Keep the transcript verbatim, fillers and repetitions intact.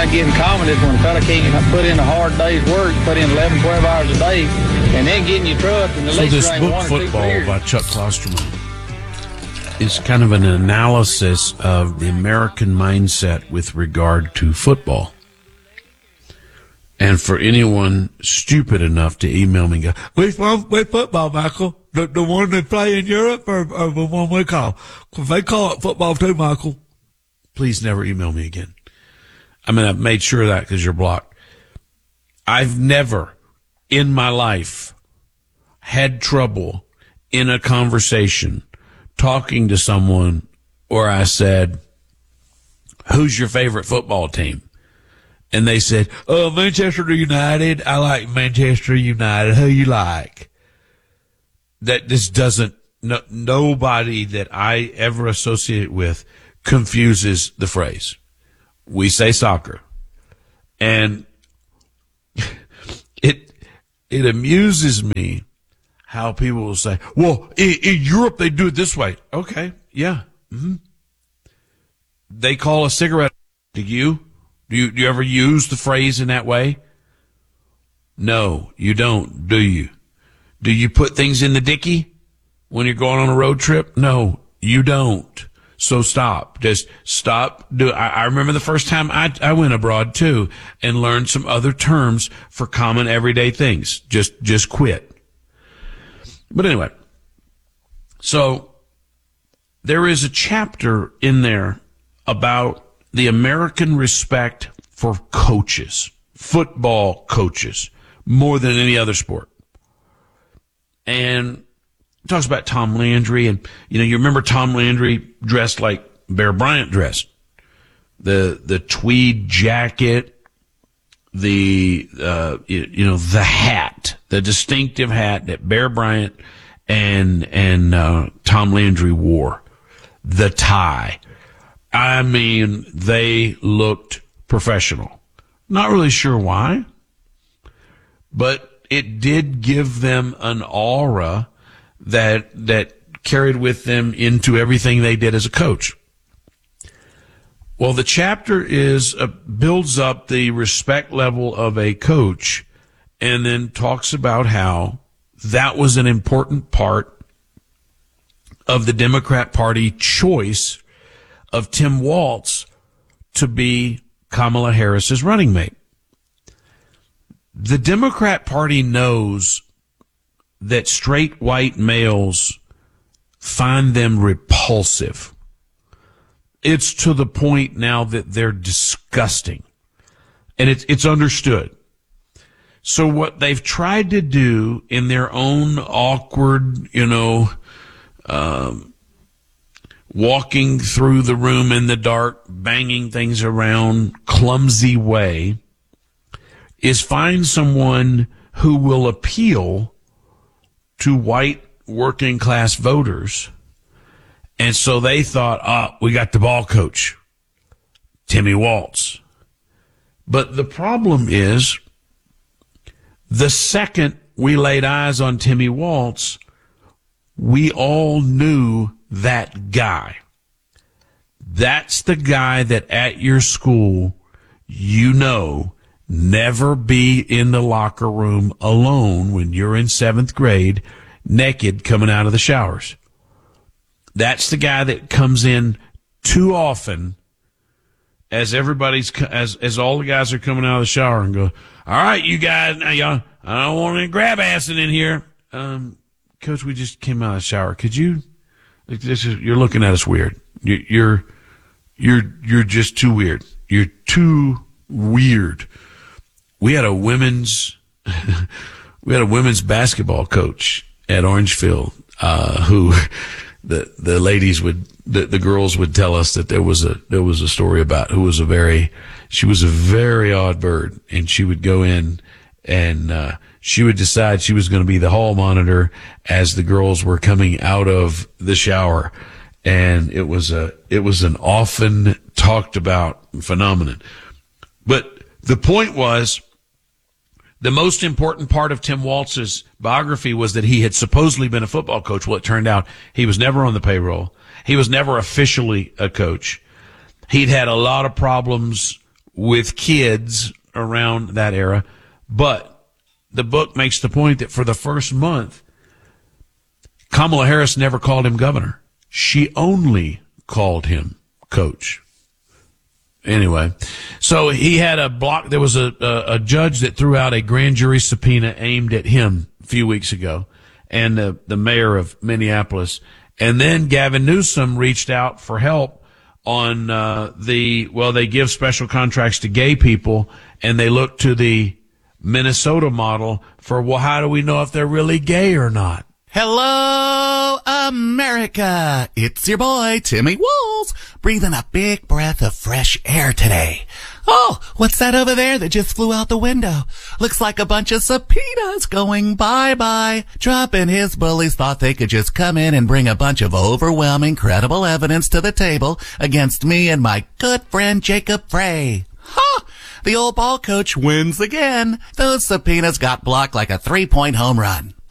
kind of getting common is when a fella can't put in a hard day's work, put in eleven, twelve hours a day, and then get in your truck and the So least this rank book, one or two Football, beers. by Chuck Klosterman, is kind of an analysis of the American mindset with regard to football. And for anyone stupid enough to email me and go, which one, which football, Michael? The, the one they play in Europe or, or the one we call? Because they call it football too, Michael. Please never email me again. I mean, I've made sure of that because you're blocked. I've never in my life had trouble in a conversation talking to someone where I said, who's your favorite football team? And they said, oh, Manchester United. I like Manchester United. Who you like? That this doesn't, no, nobody that I ever associate with confuses the phrase. We say soccer. And it, it amuses me how people will say, well, in, in Europe they do it this way. Okay, yeah. Mm-hmm. They call a cigarette. Do you? Do you, do you ever use the phrase in that way? No, you don't, do you? Do you put things in the dicky when you're going on a road trip? No, you don't. So stop. Just stop. Do I, I remember the first time I, I went abroad too and learned some other terms for common everyday things. Just, just quit. But anyway, so there is a chapter in there about the American respect for coaches, football coaches, more than any other sport. And it talks about Tom Landry. And, you know, you remember Tom Landry dressed like Bear Bryant dressed. The, the tweed jacket, the, uh, you, you know, the hat, the distinctive hat that Bear Bryant and, and, uh, Tom Landry wore, the tie. I mean, they looked professional. Not really sure why, but it did give them an aura that that carried with them into everything they did as a coach. Well, the chapter is uh, builds up the respect level of a coach and then talks about how that was an important part of the Democrat Party choice of Tim Walz to be Kamala Harris's running mate. The Democrat Party knows that straight white males find them repulsive. It's to the point now that they're disgusting. And it's, it's understood. So what they've tried to do in their own awkward, you know, um, walking through the room in the dark, banging things around, clumsy way, is find someone who will appeal to white working class voters. And so they thought, ah, we got the ball coach, Timmy Walz. But the problem is, the second we laid eyes on Timmy Walz, we all knew that guy. That's the guy that at your school, you know, never be in the locker room alone when you're in seventh grade, naked coming out of the showers. That's the guy that comes in too often as everybody's, as, as all the guys are coming out of the shower and go, all right, you guys, now y'all, I don't want any grab assing in here. Um, Coach, we just came out of the shower. Could you, this is, you're looking at us weird. You, you're, you're, you're just too weird. You're too weird. We had a women's, we had a women's basketball coach at Orangefield, uh, who the, the ladies would, the, the girls would tell us that there was a, there was a story about who was a very, she was a very odd bird, and she would go in and, uh, she would decide she was going to be the hall monitor as the girls were coming out of the shower. And it was a, it was an often talked about phenomenon. But the point was, the most important part of Tim Walz's biography was that he had supposedly been a football coach. Well, it turned out he was never on the payroll. He was never officially a coach. He'd had a lot of problems with kids around that era. But the book makes the point that for the first month, Kamala Harris never called him governor. She only called him coach. Anyway, so he had a block. There was a, a, a judge that threw out a grand jury subpoena aimed at him a few weeks ago, and the, the mayor of Minneapolis. And then Gavin Newsom reached out for help on uh, the, well, they give special contracts to gay people, and they look to the Minnesota model for, well, how do we know if they're really gay or not? Hello, America. It's your boy, Timmy Walls, breathing a big breath of fresh air today. Oh, what's that over there that just flew out the window? Looks like a bunch of subpoenas going bye-bye. Trump and his bullies thought they could just come in and bring a bunch of overwhelming, credible evidence to the table against me and my good friend Jacob Frey. Ha! The old ball coach wins again. Those subpoenas got blocked like a three-point home run.